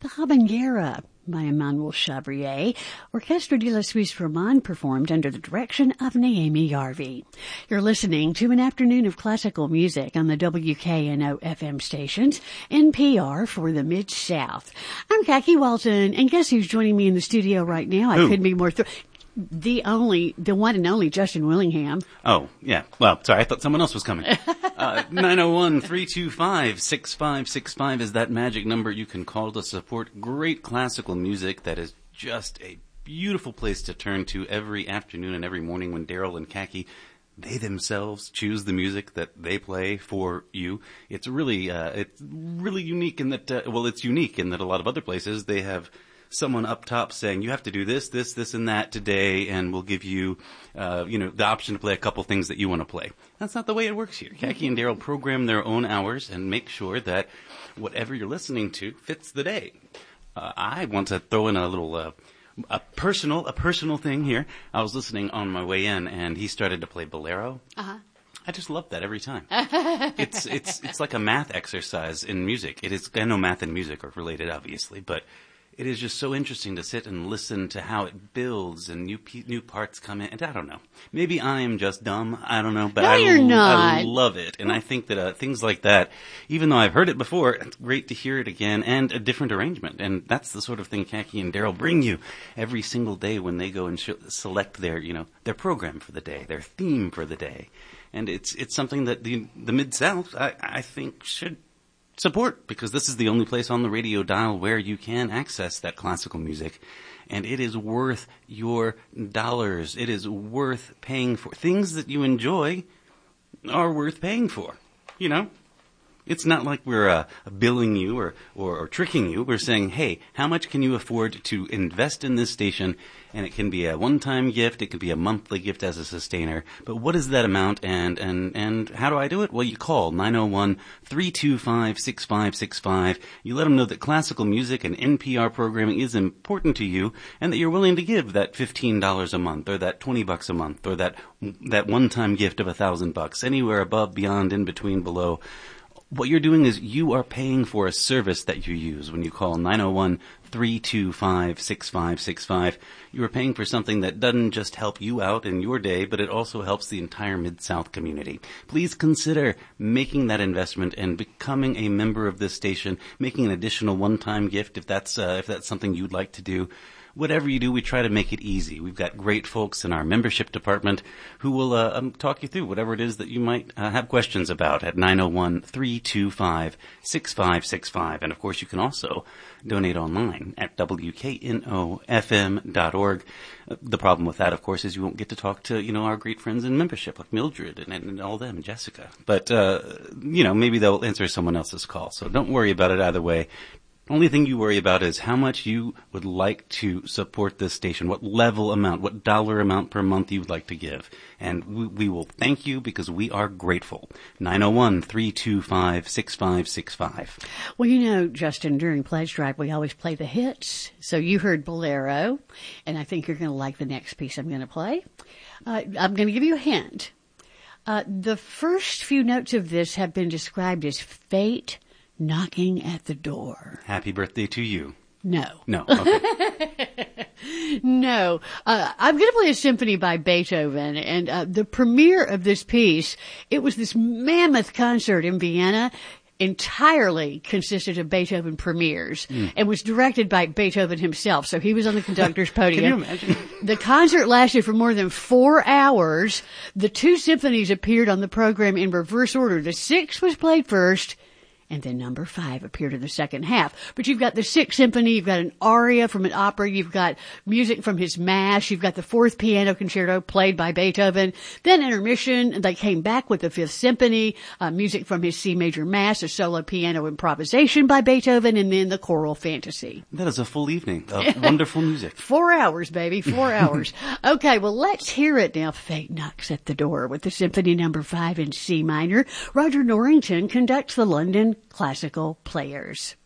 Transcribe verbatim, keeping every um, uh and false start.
the Habanera by Emmanuel Chabrier. Orchestre de la Suisse Romande performed under the direction of Naomi Yarvi. You're listening to an afternoon of classical music on the W K N O F M stations, N P R for the Mid-South. I'm Khaki Walton, and guess who's joining me in the studio right now? I Who? couldn't be more thrilled. The only, the one and only Justin Willingham. Oh, yeah. Well, sorry, I thought someone else was coming. Uh, nine oh one, three two five, six five six five is that magic number you can call to support great classical music that is just a beautiful place to turn to every afternoon and every morning when Daryl and Khaki, they themselves choose the music that they play for you. It's really, uh, it's really unique in that, uh, well, it's unique in that a lot of other places they have someone up top saying, you have to do this, this, this, and that today, and we'll give you, uh, you know, the option to play a couple things that you want to play. That's not the way it works here. Khaki and Daryl program their own hours and make sure that whatever you're listening to fits the day. Uh, I want to throw in a little, uh, a personal, a personal thing here. I was listening on my way in, and he started to play Bolero. Uh-huh. I just love that every time. it's it's it's like a math exercise in music. It is. I know math and music are related, obviously, but it is just so interesting to sit and listen to how it builds and new pe- new parts come in. And I don't know. Maybe I am just dumb. I don't know. But no, I, you're l- not. I love it. And I think that uh, things like that, even though I've heard it before, it's great to hear it again and a different arrangement. And that's the sort of thing Khaki and Daryl bring you every single day when they go and sh- select their, you know, their program for the day, their theme for the day. And it's it's something that the the Mid-South, I, I think, should support, because this is the only place on the radio dial where you can access that classical music, and it is worth your dollars. It is worth paying for. Things that you enjoy are worth paying for, you know? It's not like we're uh, billing you or, or, or tricking you. We're saying, hey, how much can you afford to invest in this station? And it can be a one-time gift. It could be a monthly gift as a sustainer. But what is that amount, and, and, and how do I do it? Well, you call nine oh one, three two five, six five six five. You let them know that classical music and N P R programming is important to you and that you're willing to give that fifteen dollars a month or that twenty bucks a month or that that one-time gift of one thousand bucks, anywhere above, beyond, in between, below. What you're doing is you are paying for a service that you use when you call nine oh one, three two five, six five six five. You are paying for something that doesn't just help you out in your day, but it also helps the entire Mid-South community. Please consider making that investment and becoming a member of this station, making an additional one-time gift if that's uh, if that's something you'd like to do. Whatever you do, we try to make it easy. We've got great folks in our membership department who will uh, um, talk you through whatever it is that you might uh, have questions about at nine oh one, three two five, six five six five. And, of course, you can also donate online at W K N O F M dot org. Uh, the problem with that, of course, is you won't get to talk to, you know, our great friends in membership like Mildred and, and all them, and Jessica. But, uh, you know, maybe they'll answer someone else's call. So don't worry about it either way. Only thing you worry about is how much you would like to support this station, what level amount, what dollar amount per month you would like to give. And we, we will thank you because we are grateful. nine oh one, three two five, six five six five. Well, you know, Justin, during Pledge Drive, we always play the hits. So you heard Bolero, and I think you're going to like the next piece I'm going to play. Uh, I'm going to give you a hint. Uh, the first few notes of this have been described as fate knocking at the door. Happy birthday to you. No. No. Okay. No. Uh, I'm going to play a symphony by Beethoven, and uh, the premiere of this piece, it was this mammoth concert in Vienna, entirely consisted of Beethoven premieres, mm. and was directed by Beethoven himself. So he was on the conductor's podium. Can you imagine? The concert lasted for more than four hours. The two symphonies appeared on the program in reverse order. The sixth was played first, and then number five appeared in the second half. But you've got the Sixth Symphony, you've got an aria from an opera, you've got music from his Mass, you've got the Fourth Piano Concerto played by Beethoven, then intermission, they came back with the Fifth Symphony, uh, music from his C Major Mass, a solo piano improvisation by Beethoven, and then the Choral Fantasy. That is a full evening of wonderful music. Four hours, baby, four hours. Okay, well, let's hear it now. Fate knocks at the door with the Symphony Number Five in C minor. Roger Norrington conducts the London Classical Players.